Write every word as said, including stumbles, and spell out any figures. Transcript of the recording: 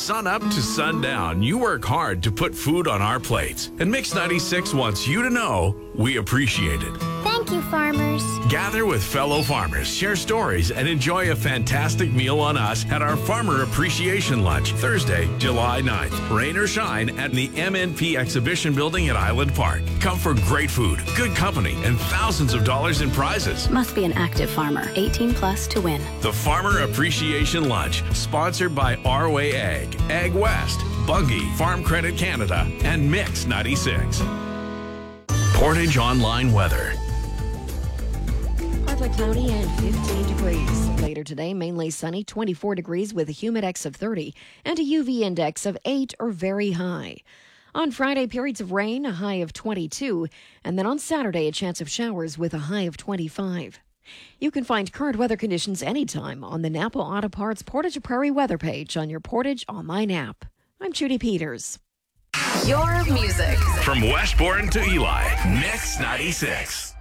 sun up to sundown, you work hard to put food on our plates. And Mix ninety-six wants you to know we appreciate it. Thank you, farmers. Gather with fellow farmers, share stories, and enjoy a fantastic meal on us at our Farmer Appreciation Lunch, Thursday, July ninth. Rain or shine at the M N P Exhibition Building at Island Park. Come for great food, good company, and thousands of dollars in prizes. Must be an active farmer, eighteen plus to win. The Farmer Appreciation Lunch, sponsored by Arway Ag, Ag West, Bunge, Farm Credit Canada, and Mix ninety-six. Portage Online weather. Partly cloudy and fifteen degrees. Later today, mainly sunny, twenty-four degrees with a humidex of thirty and a U V index of eight or very high. On Friday, periods of rain, a high of twenty-two, and then on Saturday, a chance of showers with a high of twenty-five. You can find current weather conditions anytime on the Napa Auto Parts Portage Prairie weather page on your Portage Online app. I'm Judy Peters. Your music. From Westbourne to Eli, Mix ninety-six.